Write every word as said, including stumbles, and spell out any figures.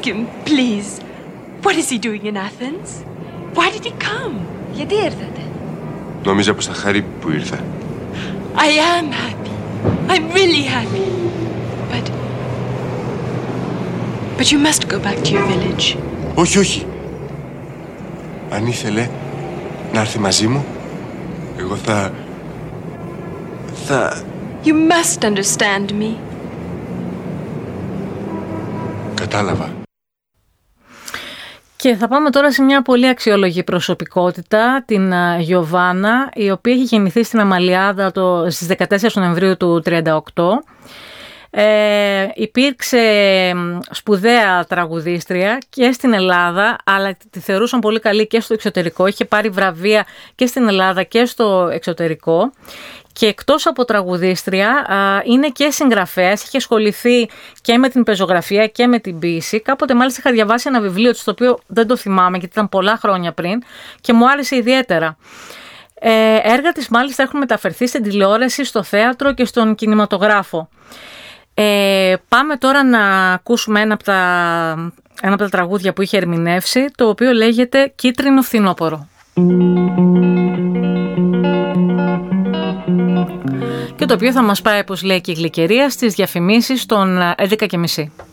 him, please. What is he doing in Athens? Why did he come? Γιατί ήρθατε? Νόμιζα πως θα χαρεί που ήρθα. I am happy. I'm really happy. But... But you must go back to your village. Όχι, όχι. Αν ήθελε να έρθει μαζί μου, εγώ θα... θα... You must understand me. Κατάλαβα. Και θα πάμε τώρα σε μια πολύ αξιόλογη προσωπικότητα, την Γιωβάνα, η οποία έχει γεννηθεί στην Αμαλιάδα το, στις δεκατέσσερις Νοεμβρίου του τριάντα οκτώ. Ε, υπήρξε σπουδαία τραγουδίστρια και στην Ελλάδα, αλλά τη θεωρούσαν πολύ καλή και στο εξωτερικό. Είχε πάρει βραβεία και στην Ελλάδα και στο εξωτερικό. Και εκτός από τραγουδίστρια είναι και συγγραφέας, είχε ασχοληθεί και με την πεζογραφία και με την ποίηση. Κάποτε μάλιστα είχα διαβάσει ένα βιβλίο της, το οποίο δεν το θυμάμαι γιατί ήταν πολλά χρόνια πριν και μου άρεσε ιδιαίτερα. Ε, έργα της μάλιστα έχουν μεταφερθεί στην τηλεόραση, στο θέατρο και στον κινηματογράφο. Ε, πάμε τώρα να ακούσουμε ένα από, τα, ένα από τα τραγούδια που είχε ερμηνεύσει, το οποίο λέγεται «Κίτρινο φθινόπωρο». Και το οποίο θα μας πάει, όπως λέει και η Γλυκερία, στις διαφημίσεις των έντεκα και μισή.